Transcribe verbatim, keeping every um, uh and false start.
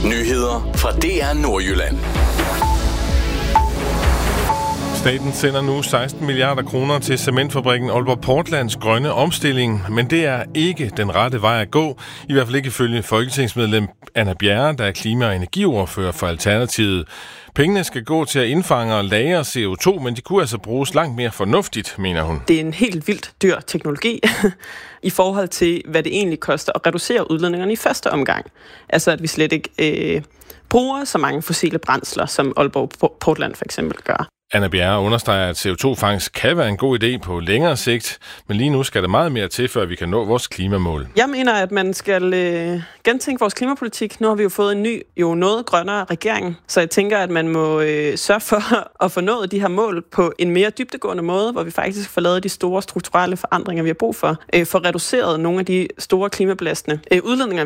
Nyheder fra D R Nordjylland. Staten sender nu seksten milliarder kroner til cementfabrikken Aalborg Portlands grønne omstilling, men det er ikke den rette vej at gå. I hvert fald ikke ifølge folketingsmedlem Anna Bjerre, der er klima- og energiordfører for Alternativet. Pengene skal gå til at indfange og lagre C O to, men de kunne altså bruges langt mere fornuftigt, mener hun. Det er en helt vildt dyr teknologi i forhold til, hvad det egentlig koster at reducere udledningerne i første omgang. Altså at vi slet ikke øh, bruger så mange fossile brændsler, som Aalborg Portland for eksempel gør. Anna Bjerre understreger, at C O to-fangst kan være en god idé på længere sigt, men lige nu skal der meget mere til, før vi kan nå vores klimamål. Jeg mener, at man skal øh, gentænke vores klimapolitik. Nu har vi jo fået en ny, jo noget grønnere regering, så jeg tænker, at man må øh, sørge for at få nået de her mål på en mere dybdegående måde, hvor vi faktisk får lavet de store strukturelle forandringer, vi har brug for, øh, for reduceret nogle af de store klimabelastende øh, udledninger,